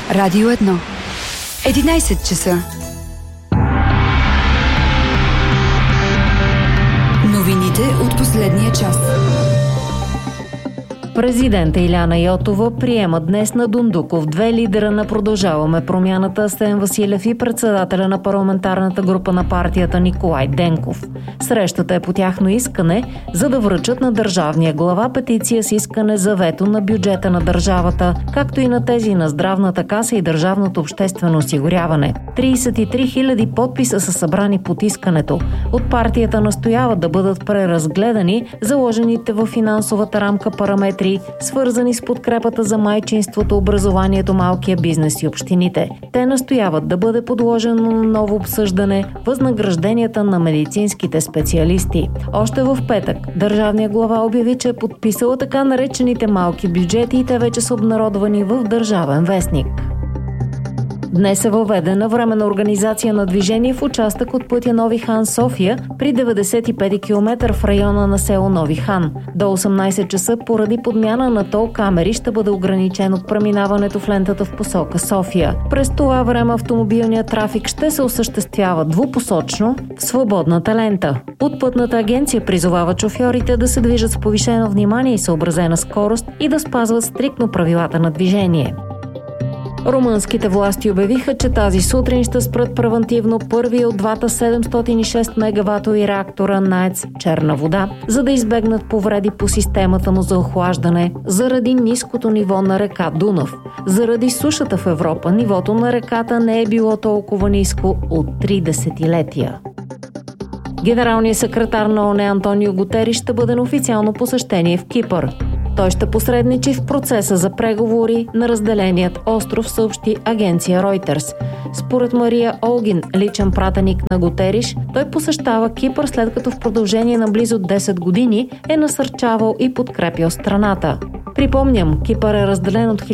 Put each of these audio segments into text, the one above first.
Радио 1. 11 часа. Новините от последния час. Президента Иляна Йотова приема днес на Дондуков две лидера на Продължаваме промяната Асен Василев и председателя на парламентарната група на партията Николай Денков. Срещата е по тяхно искане, за да връчат на държавния глава петиция с искане за вето на бюджета на държавата, както и на тези на здравната каса и държавното обществено осигуряване. 33 000 подписа са събрани под искането. От партията настояват да бъдат преразгледани заложените в финансовата рамка параметри, свързани с подкрепата за майчинството, образованието, малкия бизнес и общините. Те настояват да бъде подложено на ново обсъждане възнагражденията на медицинските специалисти. Още в петък държавният глава обяви, че е подписала така наречените малки бюджети и те вече са обнародвани в Държавен вестник. Днес е въведена временна организация на движение в участък от пътя Нови хан София при 95 км в района на село Нови хан. До 18 часа поради подмяна на тол камери ще бъде ограничено преминаването в лентата в посока София. През това време автомобилният трафик ще се осъществява двупосочно в свободната лента. От Пътната агенция призовава шофьорите да се движат с повишено внимание и съобразена скорост и да спазват стриктно правилата на движение. Румънските власти обявиха, че тази сутрин ще спрат превантивно първия от двата 706 мегаватови реактора на АЕЦ Черна вода, за да избегнат повреди по системата му за охлаждане заради ниското ниво на река Дунав. Заради сушата в Европа нивото на реката не е било толкова ниско от 3 десетилетия. Генералният секретар на ООН Антонио Гутериш ще бъде на официално посещение в Кипър. Той ще посредничи в процеса за преговори на разделеният остров, съобщи агенция Reuters. Според Мария Олгин, личен пратеник на Гутериш, той посещава Кипър, след като в продължение на близо 10 години е насърчавал и подкрепял страната. Припомням, Кипър е разделен от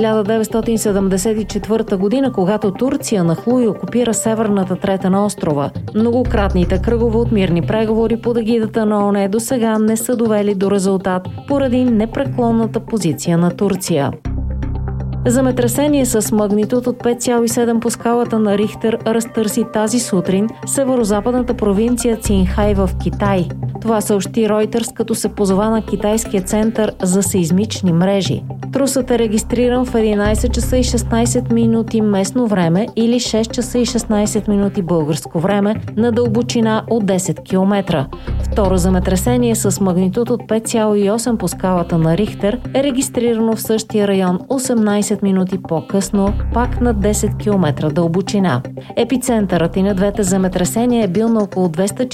1974 година, когато Турция нахлу и окупира северната трета на острова. Многократните кръгове от мирни преговори под егидата на ООН до сега не са довели до резултат поради непреклонната позиция на Турция. Земетресение с магнитуд от 5,7 по скалата на Рихтер разтърси тази сутрин северозападната провинция Цинхай в Китай. Това съобщи Reuters, като се позова на китайския център за сеизмични мрежи. Трусът е регистриран в 11 часа и 16 минути местно време или 6 часа и 16 минути българско време на дълбочина от 10 км. Второ земетресение с магнитуд от 5,8 по скалата на Рихтер е регистрирано в същия район 18 минути по-късно, пак на 10 км дълбочина. Епицентърът и на двете земетресения е бил на около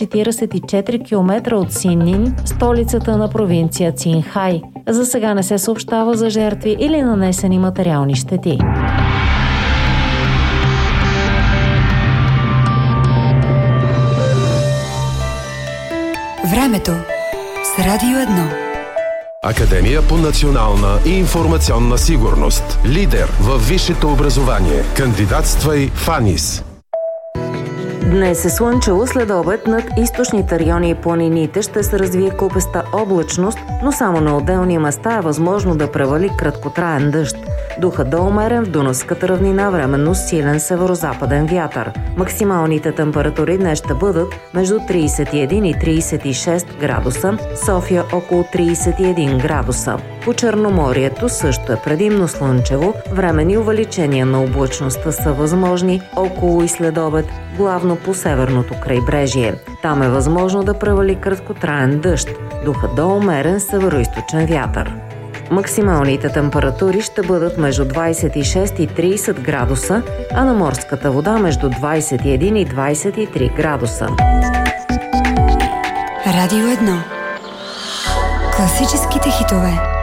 244 км от Синнин, столицата на провинция Цинхай. За сега не се съобщава за жертви или нанесени материални щети. Времето с Радио 1. Академия по национална и информационна сигурност. Лидер във висшето образование. Кандидатствай в АНИС. Днес е слънчево, след обед над източните райони и планините ще се развие купеста облачност, но само на отделни места е възможно да превали краткотраен дъжд. Духът да умерен в Дунавската равнина, временно силен северозападен вятър. Максималните температури днес ще бъдат между 31 и 36 градуса, София около 31 градуса. По Черноморието също е предимно слънчево, временни увеличения на облачността са възможни около и след обед, главно по северното крайбрежие. Там е възможно да превали краткотраен дъжд, духът да умерен североизточен вятър. Максималните температури ще бъдат между 26 и 30 градуса, а на морската вода между 21 и 23 градуса. Радио 1. Класическите хитове.